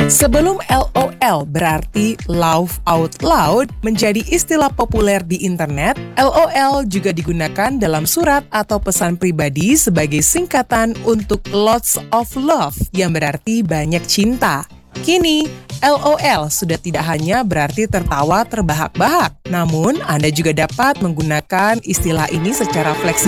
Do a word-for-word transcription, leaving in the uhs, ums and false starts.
Sebelum LOL berarti laugh out loud menjadi istilah populer di internet, LOL juga digunakan dalam surat atau pesan pribadi sebagai singkatan untuk lots of love yang berarti banyak cinta. Kini, LOL sudah tidak hanya berarti tertawa terbahak-bahak, namun Anda juga dapat menggunakan istilah ini secara fleksibel